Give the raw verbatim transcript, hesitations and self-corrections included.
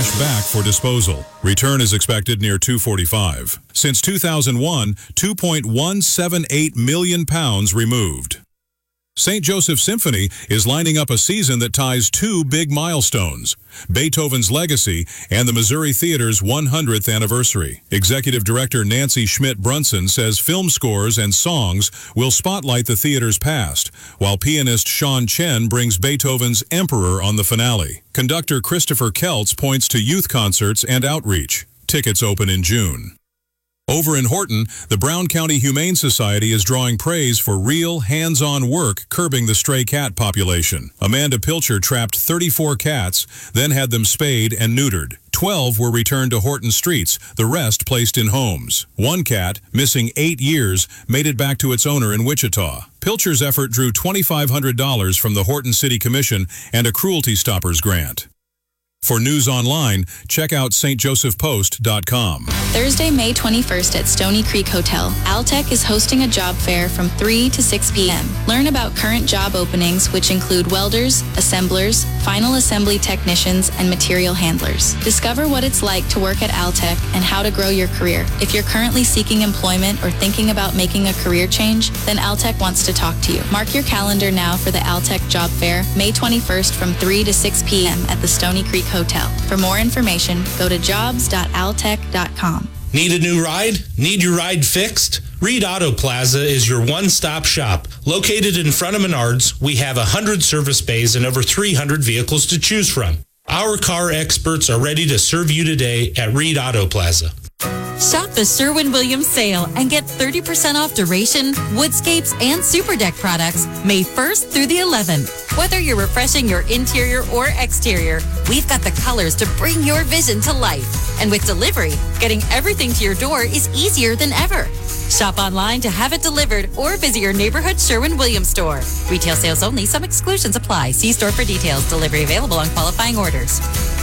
cash back for disposal. Return is expected near two forty-five. Since two thousand one, two point one seven eight million pounds removed. Saint Joseph Symphony is lining up a season that ties two big milestones, Beethoven's legacy and the Missouri Theater's one hundredth anniversary. Executive Director Nancy Schmidt-Brunson says film scores and songs will spotlight the theater's past, while pianist Sean Chen brings Beethoven's Emperor on the finale. Conductor Christopher Keltz points to youth concerts and outreach. Tickets open in June. Over in Horton, the Brown County Humane Society is drawing praise for real, hands-on work curbing the stray cat population. Amanda Pilcher trapped thirty-four cats, then had them spayed and neutered. Twelve were returned to Horton streets, the rest placed in homes. One cat, missing eight years, made it back to its owner in Wichita. Pilcher's effort drew twenty-five hundred dollars from the Horton City Commission and a Cruelty Stoppers grant. For news online, check out S T Joseph Post dot com. Thursday, May twenty-first at Stony Creek Hotel, Altec is hosting a job fair from three to six p.m. Learn about current job openings, which include welders, assemblers, final assembly technicians, and material handlers. Discover what it's like to work at Altec and how to grow your career. If you're currently seeking employment or thinking about making a career change, then Altec wants to talk to you. Mark your calendar now for the Altec Job Fair, May twenty-first from three to six p.m. at the Stony Creek Hotel. For more information, go to jobs dot altec dot com. Need a new ride? Need your ride fixed? Reed Auto Plaza is your one-stop shop. Located in front of Menards, we have one hundred service bays and over three hundred vehicles to choose from. Our car experts are ready to serve you today at Reed Auto Plaza. Shop the Sherwin-Williams sale and get thirty percent off Duration, Woodscapes, and Super Deck products May first through the eleventh. Whether you're refreshing your interior or exterior, we've got the colors to bring your vision to life. And with delivery, getting everything to your door is easier than ever. Shop online to have it delivered or visit your neighborhood Sherwin-Williams store. Retail sales only. Some exclusions apply. See store for details. Delivery available on qualifying orders.